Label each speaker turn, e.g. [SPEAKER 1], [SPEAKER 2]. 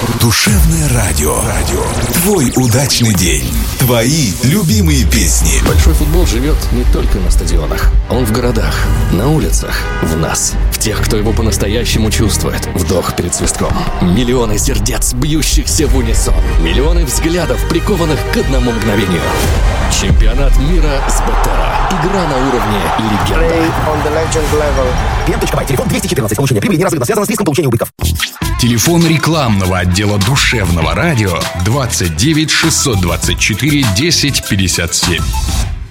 [SPEAKER 1] Душевное радио. Твой удачный день. Твои любимые песни.
[SPEAKER 2] Большой футбол живет не только на стадионах. Он в городах, на улицах, в нас. В тех, кто его по-настоящему чувствует. Вдох перед свистком. Миллионы сердец, бьющихся в унисон. Миллионы взглядов, прикованных к одному мгновению. Чемпионат мира с БТРа. Игра на уровне легенда.
[SPEAKER 3] Клиент.бай, телефон 214. Получение прибыли неразрывно связано с риском получения убытков.
[SPEAKER 4] Телефон рекламного отдела Душевного радио 29 624 10 57.